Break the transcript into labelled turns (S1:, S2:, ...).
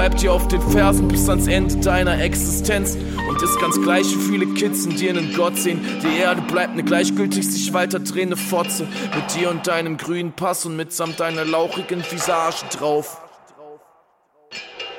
S1: bleibt dir auf den Fersen bis ans Ende deiner Existenz. Und ist ganz gleich, wie viele Kids in dir einen Gott sehen. Die Erde bleibt ne gleichgültig sich weiter drehende Fotze. Mit dir und deinem grünen Pass und mitsamt deiner lauchigen Visage drauf.